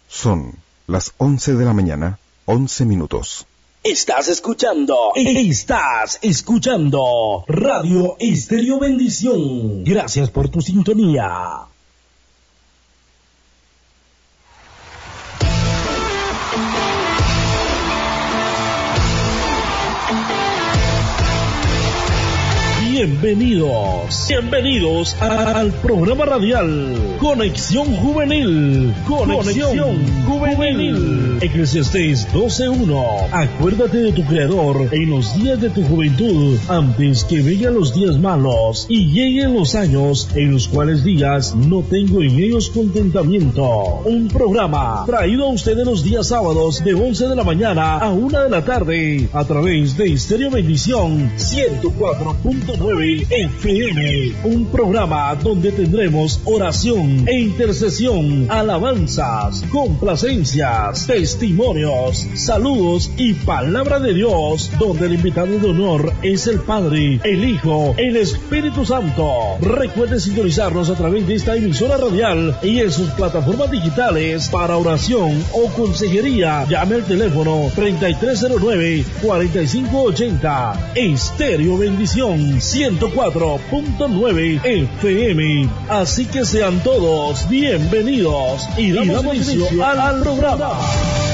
Son las 11 de la mañana, 11 minutos. Estás escuchando Radio Estéreo Bendición. Gracias por tu sintonía. Bienvenidos al programa radial Conexión Juvenil. Eclesiastés 12:1. Acuérdate de tu Creador en los días de tu juventud, antes que vengan los días malos y lleguen los años en los cuales digas, no tengo en ellos contentamiento. Un programa traído a ustedes los días sábados de 11 de la mañana a 1 de la tarde a través de Estéreo Bendición 104.9 FM, un programa donde tendremos oración e intercesión, alabanzas, complacencias, testimonios, saludos y palabra de Dios, donde el invitado de honor es el Padre, el Hijo, el Espíritu Santo. Recuerde sintonizarnos a través de esta emisora radial y en sus plataformas digitales para oración o consejería. Llame al teléfono 3309-4580. Estéreo Bendición 104.9 FM. Así que sean todos bienvenidos y damos inicio al programa.